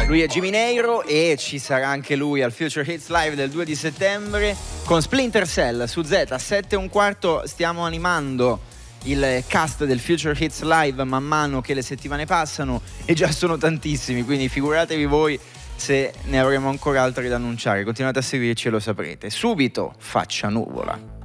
Lui è Jimmy Neiro e ci sarà anche lui al Future Hits Live del 2 di settembre con Splinter Cell su Z. 7:15 stiamo animando il cast del Future Hits Live man mano che le settimane passano e già sono tantissimi, quindi figuratevi voi se ne avremo ancora altri da annunciare. Continuate a seguirci e lo saprete. Subito Faccia Nuvola.